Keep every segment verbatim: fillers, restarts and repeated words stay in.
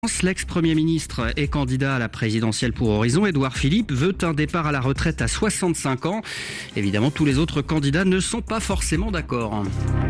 L'ex-premier ministre et candidat à la présidentielle pour Horizon, Édouard Philippe, veut un départ à la retraite à soixante-cinq ans. Évidemment, tous les autres candidats ne sont pas forcément d'accord.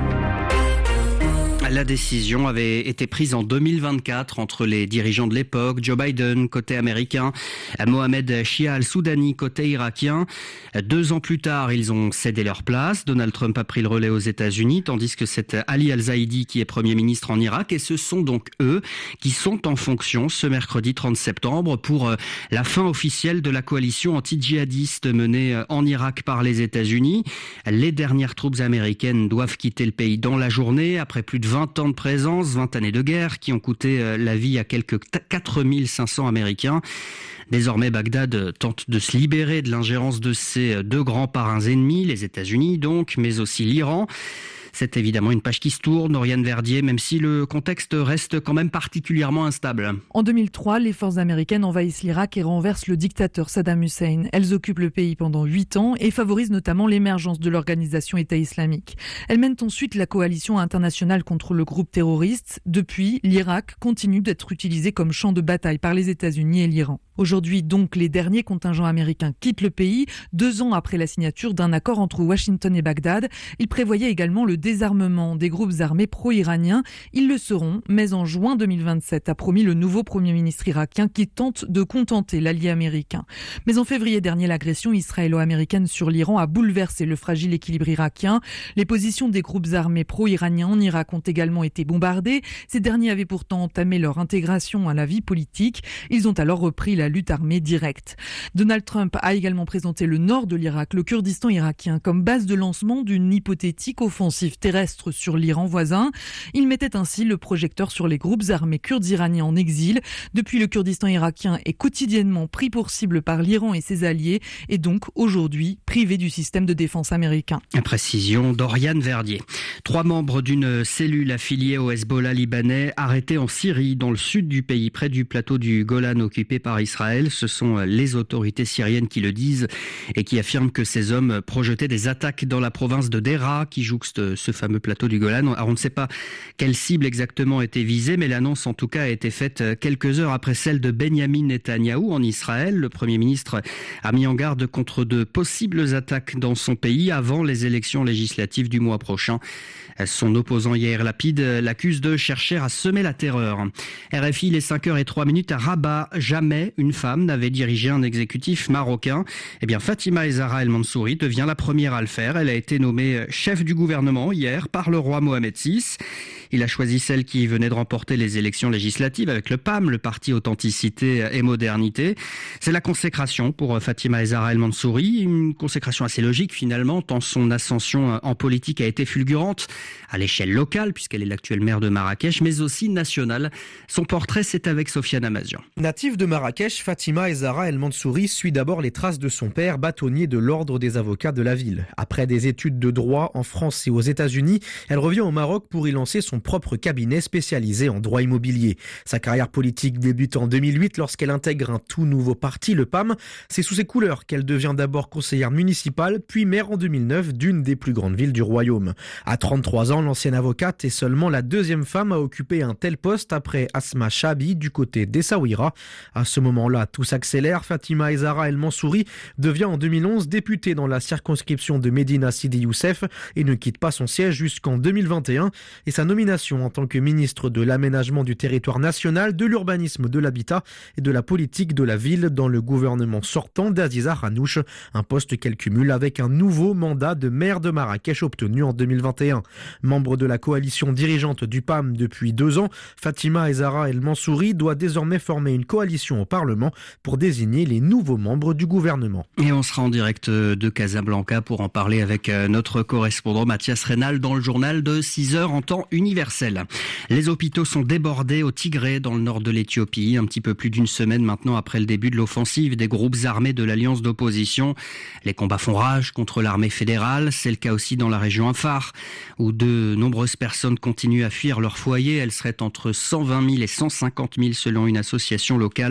La décision avait été prise en deux mille vingt-quatre entre les dirigeants de l'époque, Joe Biden côté américain, Mohamed Shia al-Soudani côté irakien. Deux ans plus tard, ils ont cédé leur place. Donald Trump a pris le relais aux États-Unis, tandis que c'est Ali al-Zaidi qui est Premier ministre en Irak. Et ce sont donc eux qui sont en fonction ce mercredi trente septembre pour la fin officielle de la coalition anti-djihadiste menée en Irak par les États-Unis. Les dernières troupes américaines doivent quitter le pays dans la journée après plus de vingt ans de présence, vingt années de guerre qui ont coûté la vie à quelques quatre mille cinq cents Américains. Désormais, Bagdad tente de se libérer de l'ingérence de ses deux grands parrains ennemis, les États-Unis donc, mais aussi l'Iran. C'est évidemment une page qui se tourne, Oriane Verdier, même si le contexte reste quand même particulièrement instable. En deux mille trois, les forces américaines envahissent l'Irak et renversent le dictateur Saddam Hussein. Elles occupent le pays pendant huit ans et favorisent notamment l'émergence de l'organisation État islamique. Elles mènent ensuite la coalition internationale contre le groupe terroriste. Depuis, l'Irak continue d'être utilisé comme champ de bataille par les États-Unis et l'Iran. Aujourd'hui, donc, les derniers contingents américains quittent le pays, deux ans après la signature d'un accord entre Washington et Bagdad. Il prévoyait également le désarmement des groupes armés pro-iraniens. Ils le seront, mais en juin deux mille vingt-sept, a promis le nouveau Premier ministre irakien qui tente de contenter l'allié américain. Mais en février dernier, l'agression israélo-américaine sur l'Iran a bouleversé le fragile équilibre irakien. Les positions des groupes armés pro-iraniens en Irak ont également été bombardées. Ces derniers avaient pourtant entamé leur intégration à la vie politique. Ils ont alors repris la lutte armée directe. Donald Trump a également présenté le nord de l'Irak, le Kurdistan irakien, comme base de lancement d'une hypothétique offensive terrestre sur l'Iran voisin. Il mettait ainsi le projecteur sur les groupes armés kurdes iraniens en exil. Depuis, le Kurdistan irakien est quotidiennement pris pour cible par l'Iran et ses alliés et donc aujourd'hui privé du système de défense américain. Précision d'Oriane Verdier. Trois membres d'une cellule affiliée au Hezbollah libanais arrêtés en Syrie, dans le sud du pays, près du plateau du Golan occupé par Israël. Ce sont les autorités syriennes qui le disent et qui affirment que ces hommes projetaient des attaques dans la province de Deraa qui jouxte ce fameux plateau du Golan. Alors on ne sait pas quelle cible exactement était visée, mais l'annonce en tout cas a été faite quelques heures après celle de Benyamin Netanyahou en Israël. Le Premier ministre a mis en garde contre de possibles attaques dans son pays avant les élections législatives du mois prochain. Son opposant Yair Lapid l'accuse de chercher à semer la terreur. R F I, les cinq heures zéro trois minutes à Rabat. Jamais une femme n'avait dirigé un exécutif marocain. Eh bien, Fatima Zahra El Mansouri devient la première à le faire. Elle a été nommée chef du gouvernement hier par le roi Mohamed six. Il a choisi celle qui venait de remporter les élections législatives avec le P A M, le parti Authenticité et Modernité. C'est la consécration pour Fatima Zahra El Mansouri, une consécration assez logique finalement, tant son ascension en politique a été fulgurante à l'échelle locale, puisqu'elle est l'actuelle maire de Marrakech, mais aussi nationale. Son portrait, c'est avec Sofiane Amazian. Native de Marrakech, Fatima Zahra El Mansouri suit d'abord les traces de son père, bâtonnier de l'ordre des avocats de la ville. Après des études de droit en France et aux États-Unis, elle revient au Maroc pour y lancer son propre cabinet spécialisé en droit immobilier. Sa carrière politique débute en deux mille huit lorsqu'elle intègre un tout nouveau parti, le P A M. C'est sous ses couleurs qu'elle devient d'abord conseillère municipale, puis maire en deux mille neuf d'une des plus grandes villes du royaume. À trente-trois ans, l'ancienne avocate est seulement la deuxième femme à occuper un tel poste après Asma Chabi du côté d'Essaouira. À ce moment-là, tout s'accélère. Fatima Zahra El Mansouri devient en deux mille onze députée dans la circonscription de Médina Sidi Youssef et ne quitte pas son siège jusqu'en deux mille vingt et un. Et sa nomination en tant que ministre de l'aménagement du territoire national, de l'urbanisme, de l'habitat et de la politique de la ville dans le gouvernement sortant d'Aziza Hanouch, un poste qu'elle cumule avec un nouveau mandat de maire de Marrakech obtenu en deux mille vingt et un. Membre de la coalition dirigeante du P A M depuis deux ans, Fatima Zahra El Mansouri doit désormais former une coalition au Parlement pour désigner les nouveaux membres du gouvernement. Et on sera en direct de Casablanca pour en parler avec notre correspondant Mathias Reynal dans le journal de six heures en temps universel. Les hôpitaux sont débordés au Tigré dans le nord de l'Éthiopie, un petit peu plus d'une semaine maintenant après le début de l'offensive des groupes armés de l'alliance d'opposition. Les combats font rage contre l'armée fédérale, c'est le cas aussi dans la région Afar, où de nombreuses personnes continuent à fuir leur foyer. Elles seraient entre cent vingt mille et cent cinquante mille selon une association locale.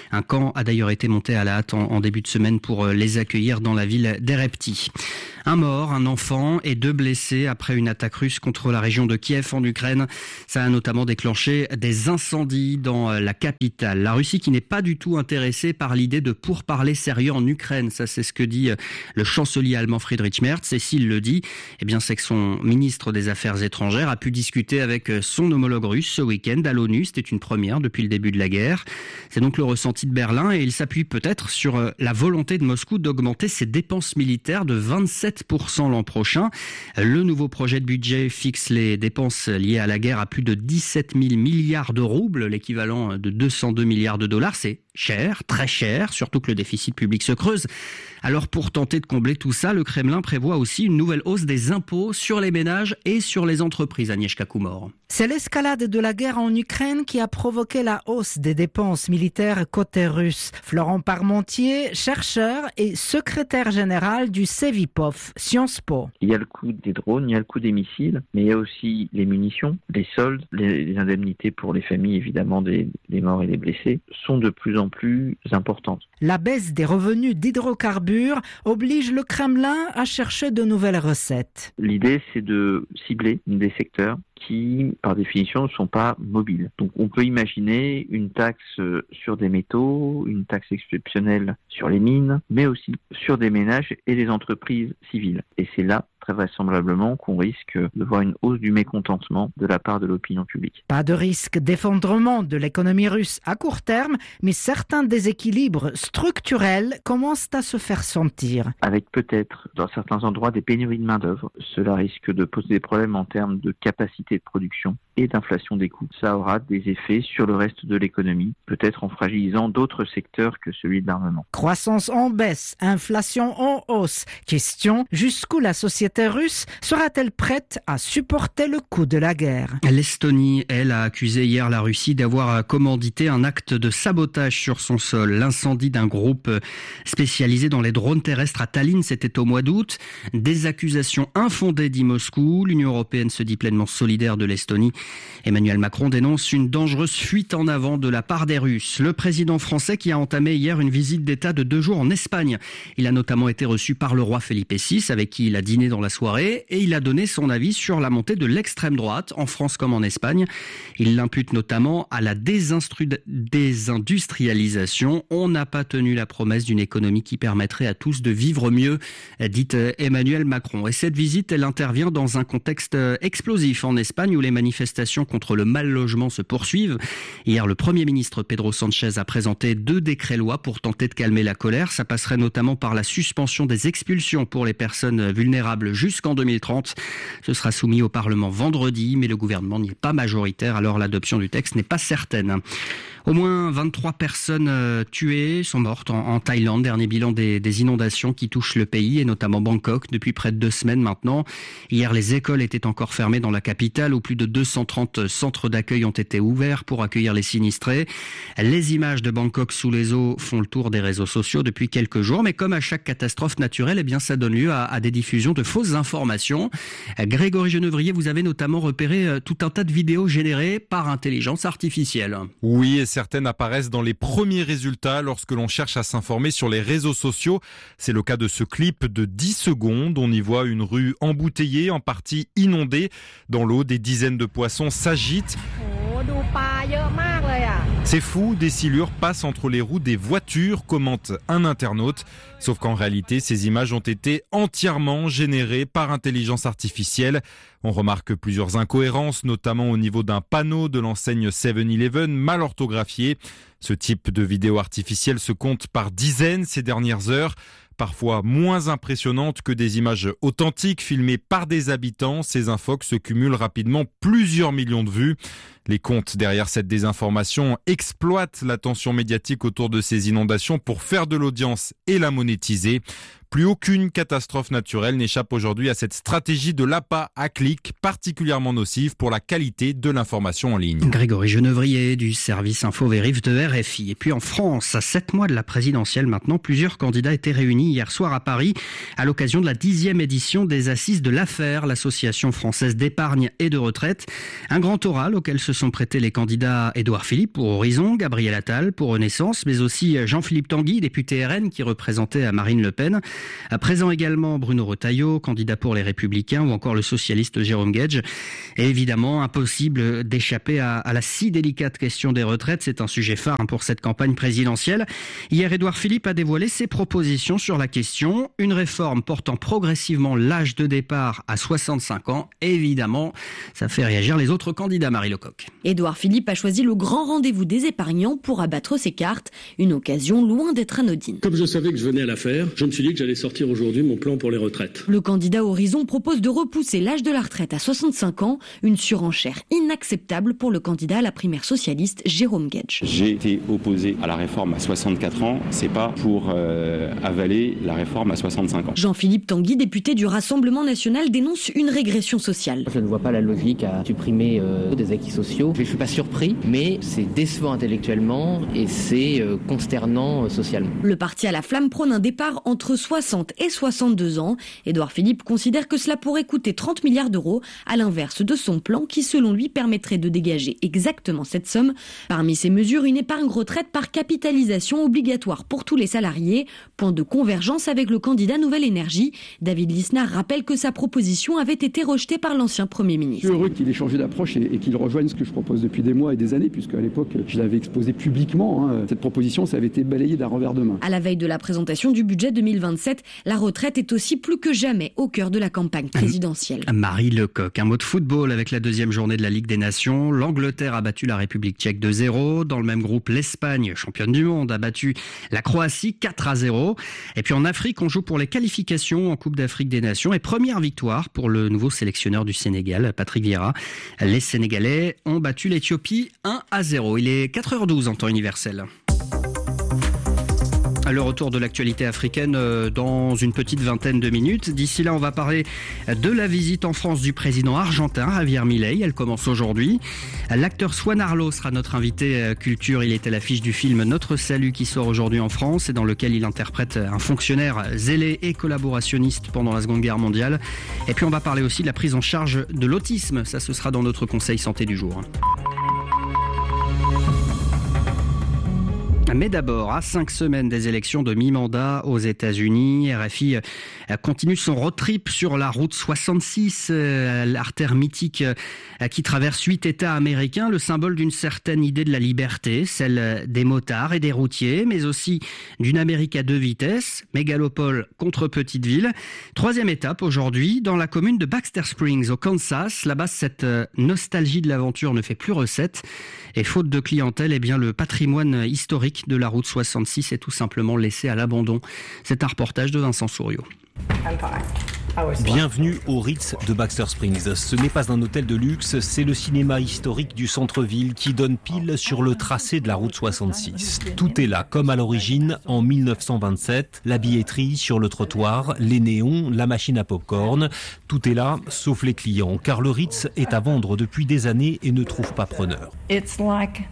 Un camp a d'ailleurs été monté à la hâte en, en début de semaine pour les accueillir dans la ville d'Erepti. Un mort, un enfant et deux blessés après une attaque russe contre la région de Kiev en Ukraine. Ça a notamment déclenché des incendies dans la capitale. La Russie qui n'est pas du tout intéressée par l'idée de pourparlers sérieux en Ukraine. Ça, c'est ce que dit le chancelier allemand Friedrich Merz. Et s'il le dit, eh bien, c'est que son ministre des Affaires étrangères a pu discuter avec son homologue russe ce week-end à l'ONU. C'était une première depuis le début de la guerre. C'est donc le ressenti de Berlin et il s'appuie peut-être sur la volonté de Moscou d'augmenter ses dépenses militaires de vingt-sept pour cent l'an prochain. Le nouveau projet de budget fixe les dépenses liées à la guerre à plus de dix-sept mille milliards de roubles, l'équivalent de deux cent deux milliards de dollars. C'est cher, très cher, surtout que le déficit public se creuse. Alors pour tenter de combler tout ça, le Kremlin prévoit aussi une nouvelle hausse des impôts sur les ménages et sur les entreprises. Agnieszka Kumor. C'est l'escalade de la guerre en Ukraine qui a provoqué la hausse des dépenses militaires côté russe. Florent Parmentier, chercheur et secrétaire général du Cevipof, Sciences Po. Il y a le coût des drones, il y a le coût des missiles, mais il y a aussi les munitions, les soldes, les, les indemnités pour les familles évidemment des, des morts et des blessés sont de plus en plus importantes. La baisse des revenus d'hydrocarbures oblige le Kremlin à chercher de nouvelles recettes. L'idée, c'est de cibler des secteurs qui, par définition, ne sont pas mobiles. Donc on peut imaginer une taxe sur des métaux, une taxe exceptionnelle sur les mines, mais aussi sur des ménages et des entreprises civiles. Et c'est là, très vraisemblablement, qu'on risque de voir une hausse du mécontentement de la part de l'opinion publique. Pas de risque d'effondrement de l'économie russe à court terme, mais certains déséquilibres structurels commencent à se faire sentir. Avec peut-être, dans certains endroits, des pénuries de main-d'œuvre. Cela risque de poser des problèmes en termes de capacité de production et d'inflation des coûts. Ça aura des effets sur le reste de l'économie, peut-être en fragilisant d'autres secteurs que celui de l'armement. Croissance en baisse, inflation en hausse. Question, jusqu'où la société russe sera-t-elle prête à supporter le coût de la guerre ? L'Estonie, elle, a accusé hier la Russie d'avoir commandité un acte de sabotage sur son sol. L'incendie d'un groupe spécialisé dans les drones terrestres à Tallinn, c'était au mois d'août. Des accusations infondées, dit Moscou. L'Union européenne se dit pleinement solidaire de l'Estonie. Emmanuel Macron dénonce une dangereuse fuite en avant de la part des Russes. Le président français qui a entamé hier une visite d'État de deux jours en Espagne. Il a notamment été reçu par le roi Felipe six, avec qui il a dîné dans la soirée, et il a donné son avis sur la montée de l'extrême droite, en France comme en Espagne. Il l'impute notamment à la désinstru- désindustrialisation. On n'a pas tenu la promesse d'une économie qui permettrait à tous de vivre mieux, dit Emmanuel Macron. Et cette visite, elle intervient dans un contexte explosif en Espagne où les manifestations contre le mal logement se poursuivent. Hier, le Premier ministre Pedro Sánchez a présenté deux décrets-lois pour tenter de calmer la colère. Ça passerait notamment par la suspension des expulsions pour les personnes vulnérables jusqu'en deux mille trente. Ce sera soumis au Parlement vendredi, mais le gouvernement n'y est pas majoritaire, alors l'adoption du texte n'est pas certaine. Au moins vingt-trois personnes euh, tuées sont mortes en, en Thaïlande. Dernier bilan des, des inondations qui touchent le pays et notamment Bangkok depuis près de deux semaines maintenant. Hier, les écoles étaient encore fermées dans la capitale où plus de deux cent trente centres d'accueil ont été ouverts pour accueillir les sinistrés. Les images de Bangkok sous les eaux font le tour des réseaux sociaux depuis quelques jours. Mais comme à chaque catastrophe naturelle, eh bien, ça donne lieu à, à des diffusions de fausses informations. Grégory Genevrier, vous avez notamment repéré euh, tout un tas de vidéos générées par intelligence artificielle. Oui, et certaines apparaissent dans les premiers résultats lorsque l'on cherche à s'informer sur les réseaux sociaux. C'est le cas de ce clip de dix secondes. On y voit une rue embouteillée, en partie inondée. Dans l'eau, des dizaines de poissons s'agitent. C'est fou, des silures passent entre les roues des voitures, commente un internaute. Sauf qu'en réalité, ces images ont été entièrement générées par intelligence artificielle. On remarque plusieurs incohérences, notamment au niveau d'un panneau de l'enseigne seven eleven mal orthographié. Ce type de vidéo artificielle se compte par dizaines ces dernières heures. Parfois moins impressionnantes que des images authentiques filmées par des habitants, ces infox se cumulent rapidement plusieurs millions de vues. Les comptes derrière cette désinformation exploitent l'attention médiatique autour de ces inondations pour faire de l'audience et la monétiser. Plus aucune catastrophe naturelle n'échappe aujourd'hui à cette stratégie de l'A P A à clic, particulièrement nocive pour la qualité de l'information en ligne. Grégory Genevrier du service Info Vérif de R F I. Et puis en France, à sept mois de la présidentielle maintenant, plusieurs candidats étaient réunis hier soir à Paris à l'occasion de la dixième édition des Assises de l'Affaire, l'association française d'épargne et de retraite. Un grand oral auquel se sont prêtés les candidats Édouard Philippe pour Horizon, Gabriel Attal pour Renaissance, mais aussi Jean-Philippe Tanguy, député R N qui représentait Marine Le Pen. À présent également Bruno Retailleau, candidat pour les Républicains, ou encore le socialiste Jérôme Guedj. Et évidemment, impossible d'échapper à, à la si délicate question des retraites. C'est un sujet phare pour cette campagne présidentielle. Hier, Édouard Philippe a dévoilé ses propositions sur la question. Une réforme portant progressivement l'âge de départ à soixante-cinq ans. Et évidemment, ça fait réagir les autres candidats, Marie Lecoq. Édouard Philippe a choisi le grand rendez-vous des épargnants pour abattre ses cartes. Une occasion loin d'être anodine. Comme je savais que je venais à la faire, je me suis dit que j'allais sortir aujourd'hui mon plan pour les retraites. Le candidat Horizon propose de repousser l'âge de la retraite à soixante-cinq ans. Une surenchère inacceptable pour le candidat à la primaire socialiste Jérôme Guedj. J'ai été opposé à la réforme à soixante-quatre ans, c'est pas pour euh, avaler la réforme à soixante-cinq ans. Jean-Philippe Tanguy, député du Rassemblement national, dénonce une régression sociale. Je ne vois pas la logique à supprimer euh, des acquis sociaux. Je ne suis pas surpris, mais c'est décevant intellectuellement et c'est euh, consternant euh, socialement. Le parti à la flamme prône un départ entre soixante et soixante-deux ans. Édouard Philippe considère que cela pourrait coûter trente milliards d'euros, à l'inverse de son plan qui, selon lui, permettrait de dégager exactement cette somme. Parmi ces mesures, une épargne retraite par capitalisation obligatoire pour tous les salariés. Point de convergence avec le candidat Nouvelle Énergie. David Lisnard rappelle que sa proposition avait été rejetée par l'ancien Premier ministre. Je suis heureux qu'il ait changé d'approche et, et qu'il rejoigne ce que je propose depuis des mois et des années, puisque à l'époque, je l'avais exposé publiquement. Hein. Cette proposition, ça avait été balayé d'un revers de main. À la veille de la présentation du budget deux mille vingt-sept, la retraite est aussi plus que jamais au cœur de la campagne présidentielle. Marie Lecoq, un mot de football avec la deuxième journée de la Ligue des Nations. L'Angleterre a battu la République tchèque deux zéro. Dans le même groupe, l'Espagne, championne du monde, a battu la Croatie quatre à zéro. Et puis en Afrique, on joue pour les qualifications en Coupe d'Afrique des Nations. Et première victoire pour le nouveau sélectionneur du Sénégal, Patrick Vieira. Les Sénégalais ont battu l'Éthiopie un à zéro. Il est quatre heures douze en temps universel. Le retour de l'actualité africaine dans une petite vingtaine de minutes. D'ici là, on va parler de la visite en France du président argentin Javier Milei. Elle commence aujourd'hui. L'acteur Swan Arlo sera notre invité culture. Il est à l'affiche du film Notre Salut qui sort aujourd'hui en France et dans lequel il interprète un fonctionnaire zélé et collaborationniste pendant la Seconde Guerre mondiale. Et puis on va parler aussi de la prise en charge de l'autisme. Ça, ce sera dans notre conseil santé du jour. Mais d'abord, à cinq semaines des élections de mi-mandat aux États-Unis, R F I continue son road trip sur la route soixante-six, l'artère mythique qui traverse huit États américains, le symbole d'une certaine idée de la liberté, celle des motards et des routiers, mais aussi d'une Amérique à deux vitesses, mégalopole contre petite ville. Troisième étape aujourd'hui, dans la commune de Baxter Springs, au Kansas. Là-bas, cette nostalgie de l'aventure ne fait plus recette. Et faute de clientèle, eh bien, le patrimoine historique de la route soixante-six est tout simplement laissé à l'abandon. C'est un reportage de Vincent Souriau. Bienvenue au Ritz de Baxter Springs. Ce n'est pas un hôtel de luxe, c'est le cinéma historique du centre-ville qui donne pile sur le tracé de la route soixante-six. Tout est là, comme à l'origine, en mille neuf cent vingt-sept. La billetterie sur le trottoir, les néons, la machine à popcorn. Tout est là, sauf les clients, car le Ritz est à vendre depuis des années et ne trouve pas preneur. It's like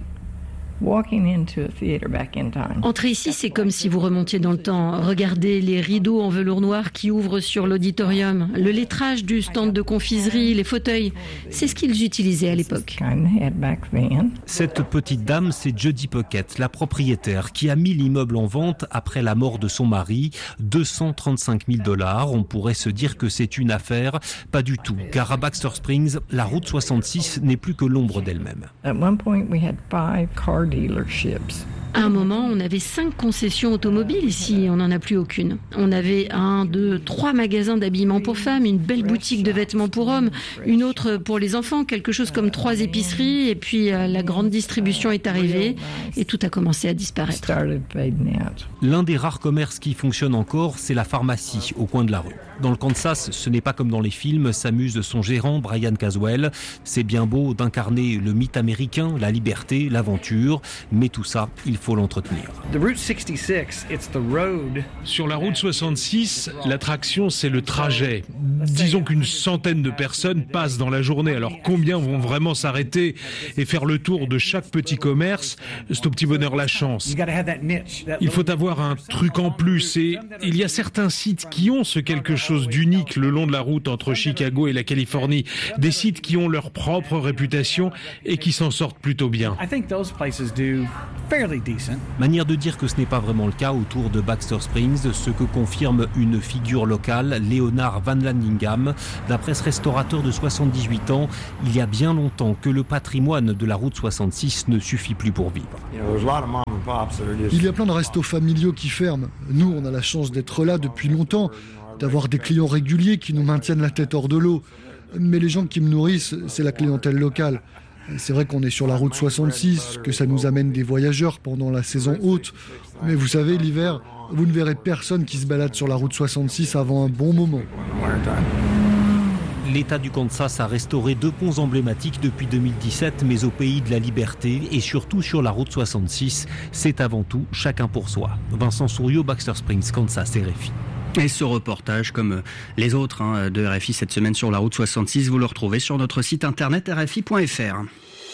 Entrer ici, c'est comme si vous remontiez dans le temps. Regardez les rideaux en velours noir qui ouvrent sur l'auditorium, le lettrage du stand de confiserie, les fauteuils. C'est ce qu'ils utilisaient à l'époque. Cette petite dame, c'est Judy Puckett, la propriétaire, qui a mis l'immeuble en vente après la mort de son mari. deux cent trente-cinq mille dollars. On pourrait se dire que c'est une affaire. Pas du tout, car à Baxter Springs, la route soixante-six n'est plus que l'ombre d'elle-même. À un moment, on avait cinq concessions automobiles ici, on n'en a plus aucune. On avait un, deux, trois magasins d'habillement pour femmes, une belle boutique de vêtements pour hommes, une autre pour les enfants, quelque chose comme trois épiceries, et puis euh, la grande distribution est arrivée et tout a commencé à disparaître. L'un des rares commerces qui fonctionne encore, c'est la pharmacie au coin de la rue. Dans le Kansas, ce n'est pas comme dans les films, s'amuse son gérant Brian Caswell. C'est bien beau d'incarner le mythe américain, la liberté, l'aventure, mais tout ça, il faut faut l'entretenir. Sur la route soixante-six, l'attraction, c'est le trajet. Disons qu'une centaine de personnes passent dans la journée. Alors combien vont vraiment s'arrêter et faire le tour de chaque petit commerce? C'est au petit bonheur la chance. Il faut avoir un truc en plus et il y a certains sites qui ont ce quelque chose d'unique le long de la route entre Chicago et la Californie. Des sites qui ont leur propre réputation et qui s'en sortent plutôt bien. Manière de dire que ce n'est pas vraiment le cas autour de Baxter Springs, ce que confirme une figure locale, Leonard Van Landingham. D'après ce restaurateur de soixante-dix-huit ans, il y a bien longtemps que le patrimoine de la route soixante-six ne suffit plus pour vivre. Il y a plein de restos familiaux qui ferment. Nous, on a la chance d'être là depuis longtemps, d'avoir des clients réguliers qui nous maintiennent la tête hors de l'eau. Mais les gens qui me nourrissent, c'est la clientèle locale. C'est vrai qu'on est sur la route soixante-six, que ça nous amène des voyageurs pendant la saison haute. Mais vous savez, l'hiver, vous ne verrez personne qui se balade sur la route soixante-six avant un bon moment. L'État du Kansas a restauré deux ponts emblématiques depuis deux mille dix-sept, mais au pays de la liberté et surtout sur la route soixante-six, c'est avant tout chacun pour soi. Vincent Souriau, Baxter Springs, Kansas, R F I. Et ce reportage, comme les autres hein, de R F I cette semaine sur la route soixante-six, vous le retrouvez sur notre site internet r f i point f r.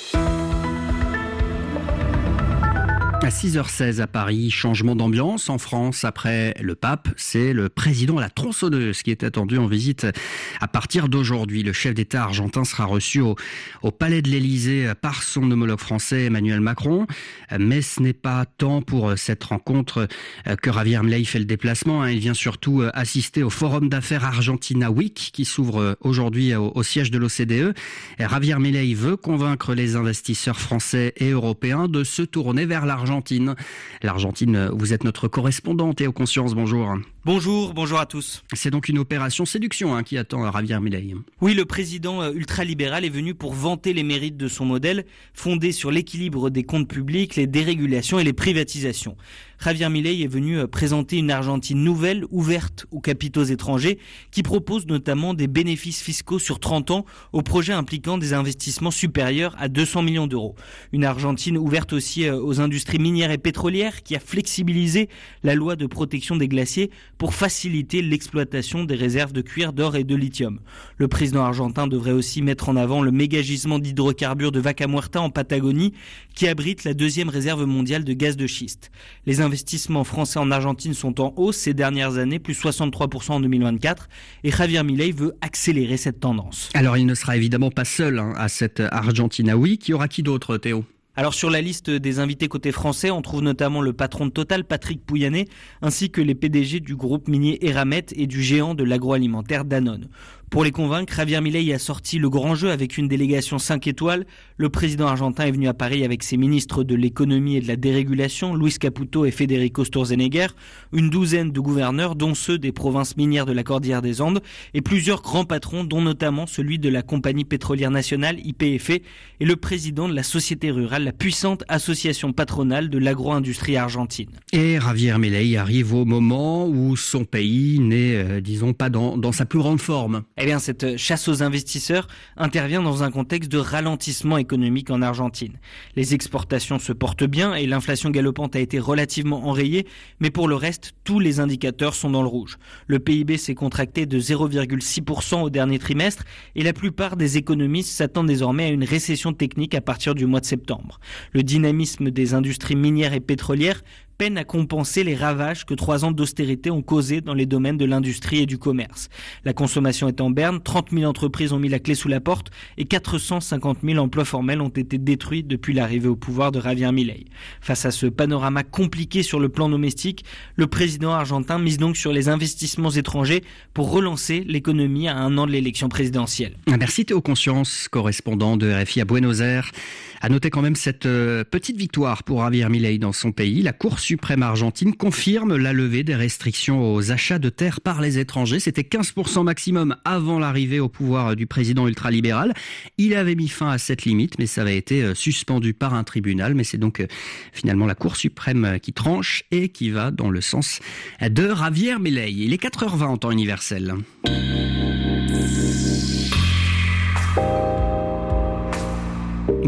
À six heures seize à Paris, changement d'ambiance en France après le pape, c'est le président à la tronçonneuse qui est attendu en visite à partir d'aujourd'hui. Le chef d'État argentin sera reçu au, au Palais de l'Élysée par son homologue français Emmanuel Macron. Mais ce n'est pas tant pour cette rencontre que Javier Milei fait le déplacement. Il vient surtout assister au Forum d'affaires Argentina Week qui s'ouvre aujourd'hui au, au siège de l'O C D E. Javier Milei veut convaincre les investisseurs français et européens de se tourner vers l'Argentine. L'Argentine, vous êtes notre correspondante Théo Conscience, bonjour. Bonjour, bonjour à tous. C'est donc une opération séduction hein, qui attend Javier Milei. Oui, le président ultralibéral est venu pour vanter les mérites de son modèle, fondé sur l'équilibre des comptes publics, les dérégulations et les privatisations. Javier Milei est venu présenter une Argentine nouvelle, ouverte aux capitaux étrangers, qui propose notamment des bénéfices fiscaux sur trente ans aux projets impliquant des investissements supérieurs à deux cents millions d'euros. Une Argentine ouverte aussi aux industries minières et pétrolières, qui a flexibilisé la loi de protection des glaciers pour faciliter l'exploitation des réserves de cuir, d'or et de lithium. Le président argentin devrait aussi mettre en avant le méga gisement d'hydrocarbures de Vaca Muerta en Patagonie, qui abrite la deuxième réserve mondiale de gaz de schiste. Les investissements français en Argentine sont en hausse ces dernières années, plus soixante-trois pour cent en deux mille vingt-quatre, et Javier Milei veut accélérer cette tendance. Alors il ne sera évidemment pas seul hein, à cette Argentina Week. Il y aura qui d'autre, Théo ? Alors sur la liste des invités côté français, on trouve notamment le patron de Total, Patrick Pouyanné, ainsi que les P D G du groupe minier Eramet et du géant de l'agroalimentaire Danone. Pour les convaincre, Javier Milei a sorti le grand jeu avec une délégation cinq étoiles. Le président argentin est venu à Paris avec ses ministres de l'économie et de la dérégulation, Luis Caputo et Federico Sturzenegger, une douzaine de gouverneurs, dont ceux des provinces minières de la Cordillère des Andes, et plusieurs grands patrons, dont notamment celui de la compagnie pétrolière nationale, Y P F, et le président de la Société Rurale, la puissante association patronale de l'agro-industrie argentine. Et Javier Milei arrive au moment où son pays n'est, euh, disons, pas dans, dans sa plus grande forme. Eh bien, cette chasse aux investisseurs intervient dans un contexte de ralentissement économique en Argentine. Les exportations se portent bien et l'inflation galopante a été relativement enrayée, mais pour le reste, tous les indicateurs sont dans le rouge. Le P I B s'est contracté de zéro virgule six pour cent au dernier trimestre et la plupart des économistes s'attendent désormais à une récession technique à partir du mois de septembre. Le dynamisme des industries minières et pétrolières peine à compenser les ravages que trois ans d'austérité ont causés dans les domaines de l'industrie et du commerce. La consommation est en berne, trente mille entreprises ont mis la clé sous la porte et quatre cent cinquante mille emplois formels ont été détruits depuis l'arrivée au pouvoir de Javier Milei. Face à ce panorama compliqué sur le plan domestique, le président argentin mise donc sur les investissements étrangers pour relancer l'économie à un an de l'élection présidentielle. Merci Théo Conscience, correspondant de R F I à Buenos Aires. À noter quand même cette euh, petite victoire pour Javier Milei dans son pays. La Cour suprême argentine confirme la levée des restrictions aux achats de terres par les étrangers. C'était quinze pour cent maximum avant l'arrivée au pouvoir du président ultralibéral. Il avait mis fin à cette limite, mais ça avait été suspendu par un tribunal. Mais c'est donc euh, finalement la Cour suprême qui tranche et qui va dans le sens de Javier Milei. Il est quatre heures vingt en temps universel.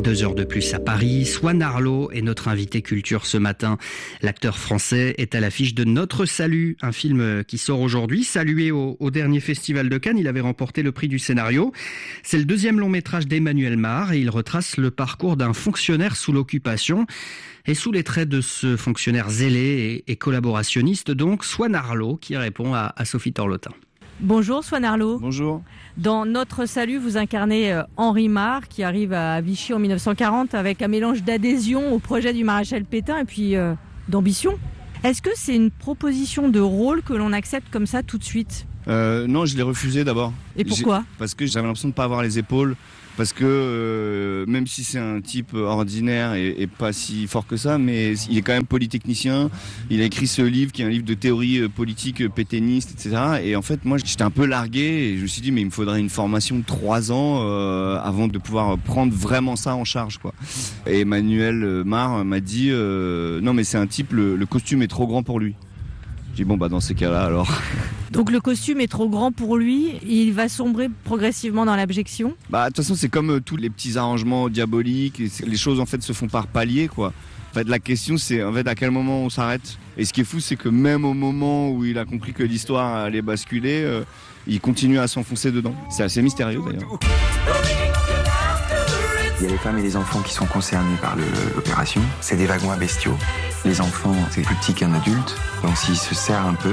Deux heures de plus à Paris. Swan Arlo est notre invité culture ce matin. L'acteur français est à l'affiche de Notre Salut, un film qui sort aujourd'hui. Salué au, au dernier festival de Cannes, il avait remporté le prix du scénario. C'est le deuxième long métrage d'Emmanuel Mar et il retrace le parcours d'un fonctionnaire sous l'occupation. Et sous les traits de ce fonctionnaire zélé et, et collaborationniste, donc, Swan Arlo qui répond à, à Sophie Torlotin. Bonjour Swan Arlo. Bonjour. Dans Notre Salut, vous incarnez euh, Henri Mar qui arrive à Vichy en mille neuf cent quarante avec un mélange d'adhésion au projet du maréchal Pétain et puis euh, d'ambition. Est-ce que c'est une proposition de rôle que l'on accepte comme ça tout de suite ? euh, Non, je l'ai refusé d'abord. Et pourquoi ? J'ai, Parce que j'avais l'impression de ne pas avoir les épaules. Parce que euh, même si c'est un type ordinaire et, et pas si fort que ça, mais il est quand même polytechnicien. Il a écrit ce livre qui est un livre de théorie politique pétainiste, et cetera. Et en fait, moi, j'étais un peu largué et je me suis dit, mais il me faudrait une formation de trois ans euh, avant de pouvoir prendre vraiment ça en charge, quoi. Et Emmanuel Mar m'a dit, euh, non, mais c'est un type, le, le costume est trop grand pour lui. J'ai dit, bon, bah dans ces cas-là, alors... Donc le costume est trop grand pour lui, il va sombrer progressivement dans l'abjection ? Bah de toute façon c'est comme euh, tous les petits arrangements diaboliques, les choses en fait se font par paliers, quoi. En fait la question c'est en fait à quel moment on s'arrête. Et ce qui est fou c'est que même au moment où il a compris que l'histoire allait basculer, euh, il continue à s'enfoncer dedans. C'est assez mystérieux d'ailleurs. Il y a les femmes et les enfants qui sont concernés par le, l'opération. C'est des wagons à bestiaux. Les enfants, c'est plus petit qu'un adulte, donc s'ils se serrent un peu...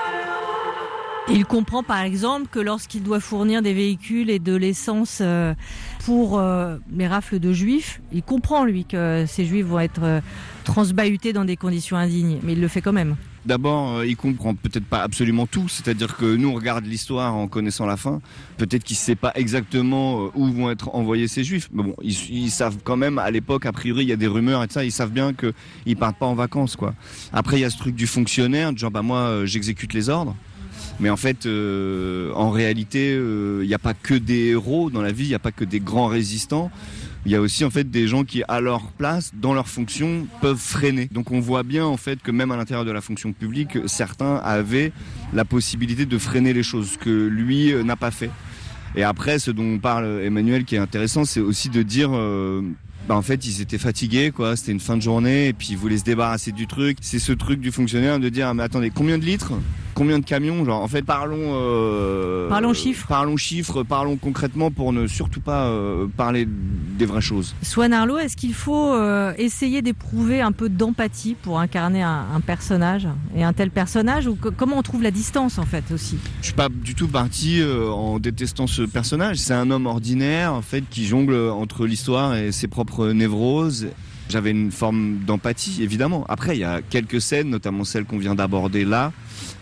Il comprend par exemple que lorsqu'il doit fournir des véhicules et de l'essence pour les rafles de juifs, il comprend lui que ces juifs vont être transbahutés dans des conditions indignes, mais il le fait quand même. D'abord, il comprend peut-être pas absolument tout, c'est-à-dire que nous on regarde l'histoire en connaissant la fin. Peut-être qu'il ne sait pas exactement où vont être envoyés ces juifs, mais bon, ils, ils savent quand même à l'époque, a priori, il y a des rumeurs et tout ça, ils savent bien qu'ils partent pas en vacances, quoi. Après, il y a ce truc du fonctionnaire, genre bah moi j'exécute les ordres. Mais en fait, euh, en réalité, il euh, n'y a pas que des héros dans la vie, il n'y a pas que des grands résistants. Il y a aussi en fait des gens qui, à leur place, dans leur fonction, peuvent freiner. Donc on voit bien en fait que même à l'intérieur de la fonction publique, certains avaient la possibilité de freiner les choses, que lui euh, n'a pas fait. Et après, ce dont parle Emmanuel, qui est intéressant, c'est aussi de dire... Euh, Bah en fait ils étaient fatigués, quoi, c'était une fin de journée et puis ils voulaient se débarrasser du truc. C'est ce truc du fonctionnaire de dire ah, mais attendez, combien de litres, combien de camions, genre en fait parlons euh, parlons chiffres parlons chiffres parlons concrètement pour ne surtout pas euh, parler des vraies choses. Swan Arlo, est-ce qu'il faut euh, essayer d'éprouver un peu d'empathie pour incarner un, un personnage et un tel personnage, ou que, comment on trouve la distance en fait aussi? Je suis pas du tout parti euh, en détestant ce personnage, c'est un homme ordinaire en fait qui jongle entre l'histoire et ses propres névroses. J'avais une forme d'empathie, évidemment. Après, il y a quelques scènes, notamment celle qu'on vient d'aborder là,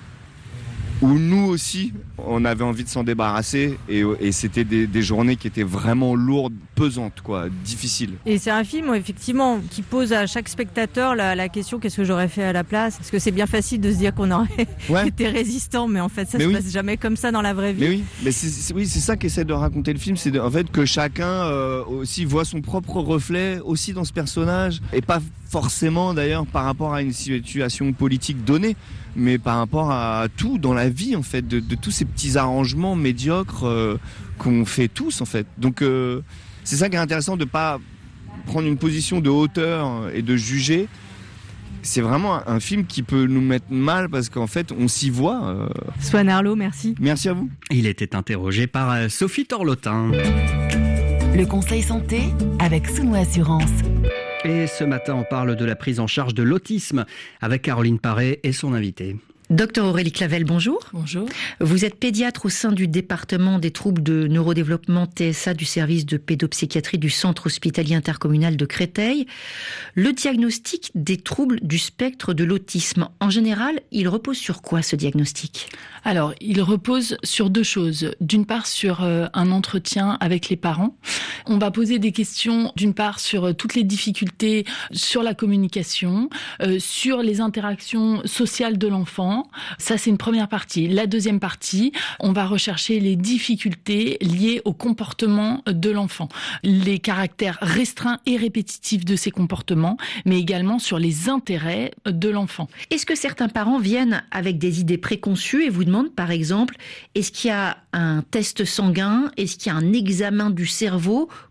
où nous aussi, on avait envie de s'en débarrasser et, et c'était des, des journées qui étaient vraiment lourdes, pesantes, quoi, difficiles. Et c'est un film, effectivement, qui pose à chaque spectateur la, la question qu'est-ce que j'aurais fait à la place? Parce que c'est bien facile de se dire qu'on aurait ouais. été résistant, mais en fait, ça mais se oui. passe jamais comme ça dans la vraie vie. Mais oui, mais c'est, c'est, oui, c'est ça qu'essaie de raconter le film, c'est de, en fait que chacun euh, aussi voit son propre reflet aussi dans ce personnage, et pas forcément d'ailleurs par rapport à une situation politique donnée, mais par rapport à tout dans la vie en fait, de, de tous ces petits arrangements médiocres euh, qu'on fait tous en fait. Donc euh, c'est ça qui est intéressant, de pas prendre une position de hauteur et de juger. C'est vraiment un, un film qui peut nous mettre mal parce qu'en fait on s'y voit. Euh... Swan Arlo, merci. Merci à vous. Il était interrogé par Sophie Torlotin. Le conseil santé avec Souno Assurance. Et ce matin, on parle de la prise en charge de l'autisme avec Caroline Paré et son invité. Docteur Aurélie Clavel, bonjour. Bonjour. Vous êtes pédiatre au sein du département des troubles de neurodéveloppement T S A du service de pédopsychiatrie du centre hospitalier intercommunal de Créteil. Le diagnostic des troubles du spectre de l'autisme, en général, il repose sur quoi ce diagnostic ? Alors, il repose sur deux choses. D'une part, sur euh, un entretien avec les parents. On va poser des questions, d'une part, sur euh, toutes les difficultés sur la communication, euh, sur les interactions sociales de l'enfant. Ça, c'est une première partie. La deuxième partie, on va rechercher les difficultés liées au comportement de l'enfant, les caractères restreints et répétitifs de ces comportements, mais également sur les intérêts de l'enfant. Est-ce que certains parents viennent avec des idées préconçues et vous demandent, par exemple, est-ce qu'il y a un test sanguin, est-ce qu'il y a un examen du cerveau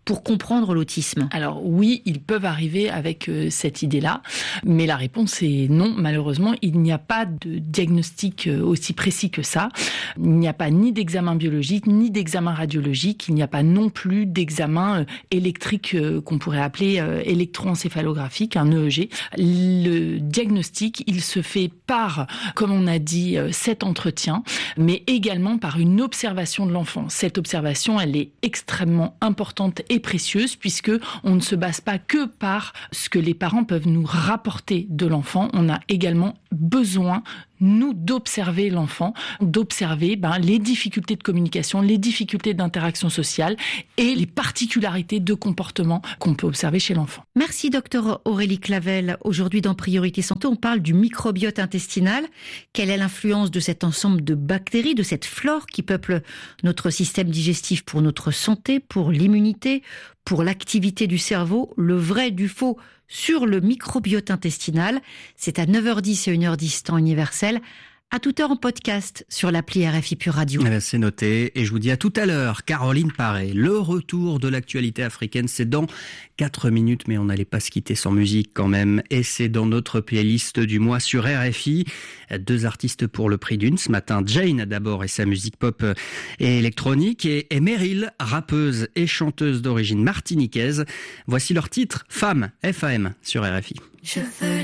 pour comprendre l'autisme? Alors oui, ils peuvent arriver avec euh, cette idée-là, mais la réponse est non. Malheureusement, il n'y a pas de diagnostic euh, aussi précis que ça. Il n'y a pas ni d'examen biologique, ni d'examen radiologique. Il n'y a pas non plus d'examen euh, électrique euh, qu'on pourrait appeler euh, électroencéphalographique, un E E G. Le diagnostic, il se fait par, comme on a dit, euh, cet entretien, mais également par une observation de l'enfant. Cette observation, elle est extrêmement importante et précieuse puisque on ne se base pas que par ce que les parents peuvent nous rapporter de l'enfant. On a également besoin, nous, d'observer l'enfant, d'observer ben, les difficultés de communication, les difficultés d'interaction sociale et les particularités de comportement qu'on peut observer chez l'enfant. Merci docteur Aurélie Clavel. Aujourd'hui dans Priorité Santé, on parle du microbiote intestinal. Quelle est l'influence de cet ensemble de bactéries, de cette flore qui peuple notre système digestif pour notre santé, pour l'immunité, pour l'activité du cerveau, le vrai du faux sur le microbiote intestinal. C'est à neuf heures dix et une heure dix temps universel. À toute heure en podcast sur l'appli R F I Pure Radio. Eh bien, c'est noté. Et je vous dis à tout à l'heure. Caroline Paré, le retour de l'actualité africaine, c'est dans quatre minutes, mais on n'allait pas se quitter sans musique quand même. Et c'est dans notre playlist du mois sur R F I. Deux artistes pour le prix d'une. Ce matin, Jane d'abord et sa musique pop et électronique. Et, et Meryl, rappeuse et chanteuse d'origine martiniquaise. Voici leur titre, Femme, F A M, sur R F I. Je veux